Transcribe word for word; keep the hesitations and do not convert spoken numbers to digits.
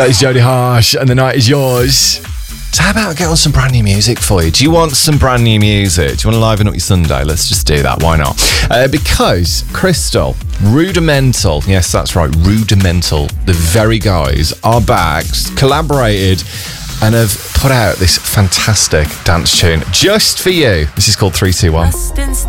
That is Jodie Harsh, and the night is yours. So how about get on some brand new music for you? Do you want some brand new music? Do you want to liven up your Sunday? Let's just do that. Why not? Uh, because Crystal, Rudimental, yes, that's right, Rudimental, the very guys are back, collaborated, and have put out this fantastic dance tune just for you. This is called three two one. Lost in